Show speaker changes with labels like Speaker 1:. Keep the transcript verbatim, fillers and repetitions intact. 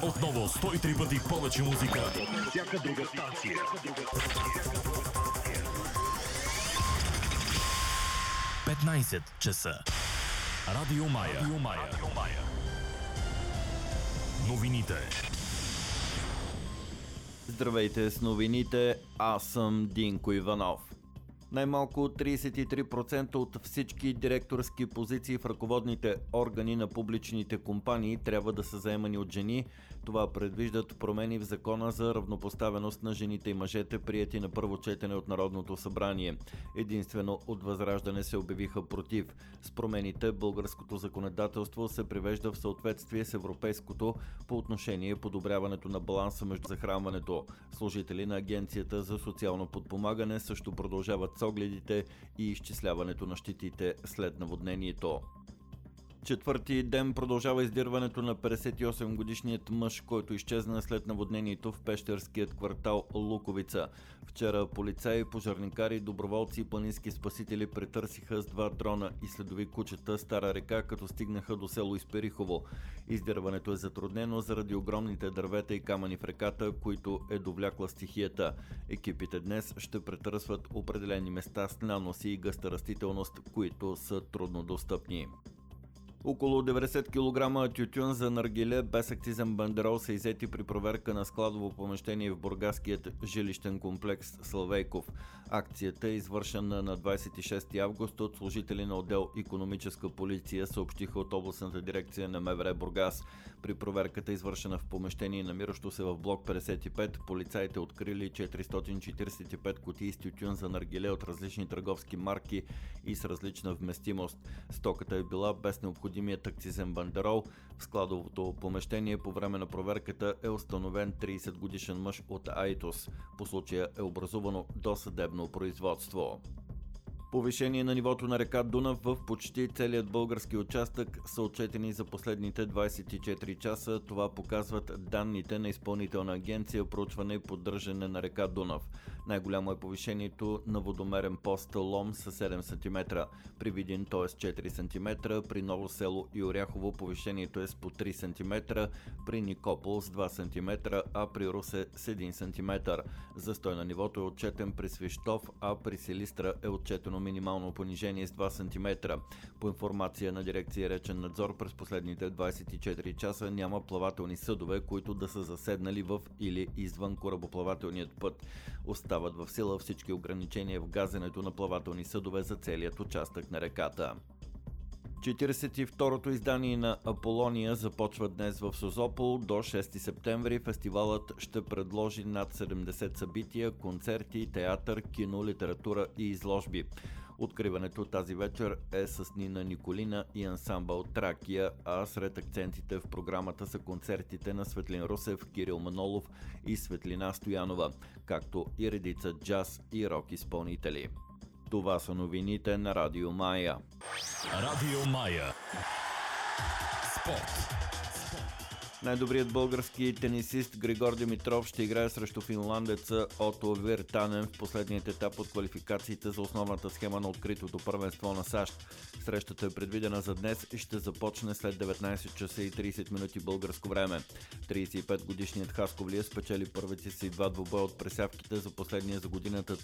Speaker 1: Отново сто и три пъти повече музика.
Speaker 2: Всяка друга станция.
Speaker 1: петнайсет часа. Радио Мая. Радио Мая. Радио Мая. Новините.
Speaker 3: Здравейте с новините, аз съм Динко Иванов. Най-малко трийсет и три процента от всички директорски позиции в ръководните органи на публичните компании трябва да са заемани от жени. Това предвиждат промени в Закона за равнопоставеност на жените и мъжете, приети на първо четене от Народното събрание. Единствено от Възраждане се обявиха против. С промените българското законодателство се привежда в съответствие с европейското по отношение подобряването на баланса между захранването. Служители на Агенцията за социално подпомагане също продължават с огледите и изчисляването на щетите след наводнението. Четвърти ден продължава издирването на петдесет и осем годишният мъж, който изчезна след наводнението в пещерският квартал Луковица. Вчера полицаи, пожарникари, доброволци и планински спасители претърсиха с два дрона и следови кучета Стара река, като стигнаха до село Исперихово. Издирването е затруднено заради огромните дървета и камъни в реката, които е довлякла стихията. Екипите днес ще претърсват определени места с наноси и гъста растителност, които са трудно достъпни. Около деветдесет килограма тютюн за наргиле без акцизен бандерол са иззети при проверка на складово помещение в бургаският жилищен комплекс Славейков. Акцията е извършена на двайсет и шести август от служители на отдел икономическа полиция, съобщиха от областната дирекция на МВР Бургас. При проверката, извършена в помещение, намиращо се в блок петдесет и пет, полицаите открили четиристотин четирийсет и пет кутии с тютюн за наргиле от различни търговски марки и с различна вместимост. Стоката е била без необходимост акцизен бандерол. В складовото помещение по време на проверката е установен трийсет годишен мъж от Айтос. По случая е образувано досъдебно производство. Повишение на нивото на река Дунав в почти целият български участък са отчетени за последните двайсет и четири часа. Това показват данните на Изпълнителна агенция проучване и поддържане на река Дунав. Най-голямо е повишението на водомерен пост Лом с седем сантиметра. При Видин то е с четири сантиметра, при Ново село и Оряхово повишението е с по три сантиметра, при Никопол с два сантиметра, а при Русе с един сантиметър. Застой на нивото е отчетен при Свищов, а при Силистра е отчетено минимално понижение с два сантиметра. По информация на дирекция Речен надзор, през последните двайсет и четири часа няма плавателни съдове, които да са заседнали в или извън корабоплавателният път. Остават в сила всички ограничения в газенето на плавателни съдове за целият участък на реката. четирийсет и второто издание на Аполония започва днес в Созопол. До шести септември фестивалът ще предложи над седемдесет събития, концерти, театър, кино, литература и изложби. Откриването тази вечер е с Нина Николина и ансамбъл Тракия, а сред акцентите в програмата са концертите на Светлин Русев, Кирил Манолов и Светлина Стоянова, както и редица джаз и рок изпълнители. Това са новините на Радио Мая.
Speaker 1: Радио Мая. Спорт.
Speaker 3: Най-добрият български тенисист Григор Димитров ще играе срещу финландеца Ото Виртанен в последният етап от квалификациите за основната схема на откритото първенство на САЩ. Срещата е предвидена за днес и ще започне след деветнайсет часа и трийсет минути българско време. трийсет и пет годишният хасковлиец спечели първите си два двубоя от пресявките за последния за годината